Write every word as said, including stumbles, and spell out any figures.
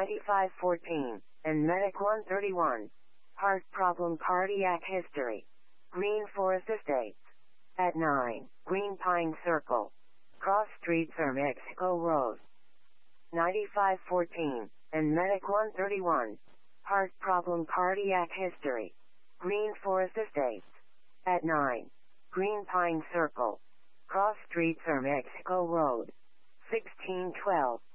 ninety-five fourteen, and Medic one thirty-one. Heart problem, cardiac history. Green Forest Estates. At nine, Green Pine Circle. Cross Street, Sir Mexico Road. ninety-five fourteen, and Medic one thirty-one. Heart problem, cardiac history. Green Forest Estates. At nine, Green Pine Circle. Cross Street, Sir Mexico Road. sixteen twelve.